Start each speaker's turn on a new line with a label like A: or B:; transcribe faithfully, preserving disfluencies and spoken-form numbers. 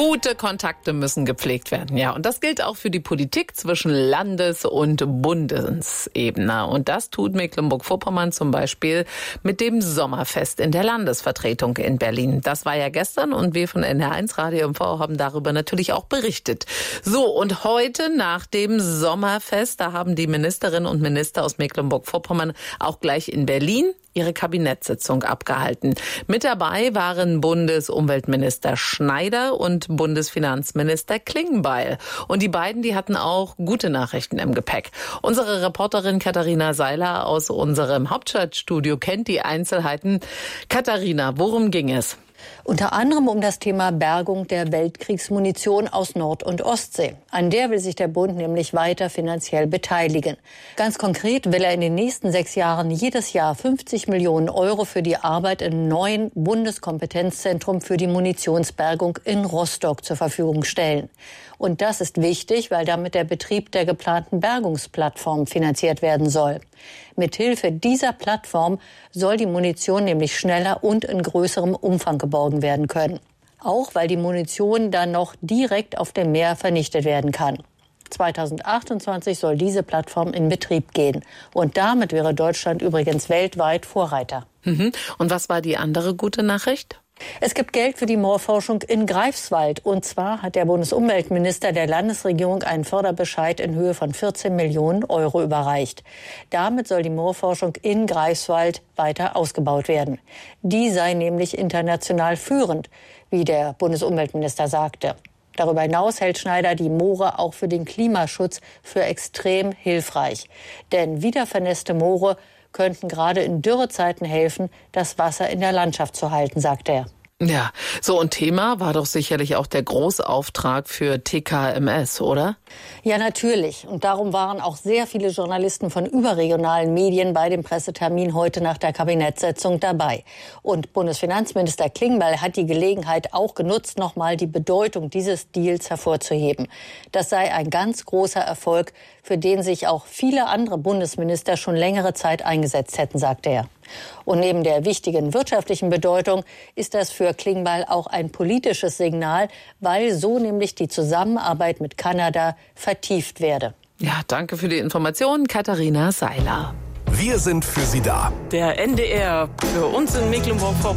A: Gute Kontakte müssen gepflegt werden, ja. Und das gilt auch für die Politik zwischen Landes- und Bundesebene. Und das tut Mecklenburg-Vorpommern zum Beispiel mit dem Sommerfest in der Landesvertretung in Berlin. Das war ja gestern und wir von N R eins Radio M V haben darüber natürlich auch berichtet. So, und heute nach dem Sommerfest, da haben die Ministerinnen und Minister aus Mecklenburg-Vorpommern auch gleich in Berlin ihre Kabinettssitzung abgehalten. Mit dabei waren Bundesumweltminister Schneider und Bundesfinanzminister Klingbeil. Und die beiden, die hatten auch gute Nachrichten im Gepäck. Unsere Reporterin Katharina Seiler aus unserem Hauptstadtstudio kennt die Einzelheiten. Katharina, worum ging es?
B: Unter anderem um das Thema Bergung der Weltkriegsmunition aus Nord- und Ostsee. An der will sich der Bund nämlich weiter finanziell beteiligen. Ganz konkret will er in den nächsten sechs Jahren jedes Jahr fünfzig Millionen Euro für die Arbeit im neuen Bundeskompetenzzentrum für die Munitionsbergung in Rostock zur Verfügung stellen. Und das ist wichtig, weil damit der Betrieb der geplanten Bergungsplattform finanziert werden soll. Mithilfe dieser Plattform soll die Munition nämlich schneller und in größerem Umfang geborgen werden können. Auch weil die Munition dann noch direkt auf dem Meer vernichtet werden kann. zweitausendachtundzwanzig soll diese Plattform in Betrieb gehen. Und damit wäre Deutschland übrigens weltweit Vorreiter.
A: Mhm. Und was war die andere gute Nachricht?
B: Es gibt Geld für die Moorforschung in Greifswald. Und zwar hat der Bundesumweltminister der Landesregierung einen Förderbescheid in Höhe von vierzehn Millionen Euro überreicht. Damit soll die Moorforschung in Greifswald weiter ausgebaut werden. Die sei nämlich international führend, wie der Bundesumweltminister sagte. Darüber hinaus hält Schneider die Moore auch für den Klimaschutz für extrem hilfreich. Denn wiedervernässte Moore könnten gerade in Dürrezeiten helfen, das Wasser in der Landschaft zu halten, sagt er.
A: Ja, so und Thema war doch sicherlich auch der Großauftrag für T K M S, oder?
B: Ja, natürlich. Und darum waren auch sehr viele Journalisten von überregionalen Medien bei dem Pressetermin heute nach der Kabinettssitzung dabei. Und Bundesfinanzminister Klingbeil hat die Gelegenheit auch genutzt, nochmal die Bedeutung dieses Deals hervorzuheben. Das sei ein ganz großer Erfolg, für den sich auch viele andere Bundesminister schon längere Zeit eingesetzt hätten, sagte er. Und neben der wichtigen wirtschaftlichen Bedeutung ist das für Klingbeil auch ein politisches Signal, weil so nämlich die Zusammenarbeit mit Kanada vertieft werde.
A: Ja, danke für die Informationen, Katharina Seiler.
C: Wir sind für Sie da.
D: Der N D R für uns in Mecklenburg-Vorpommern.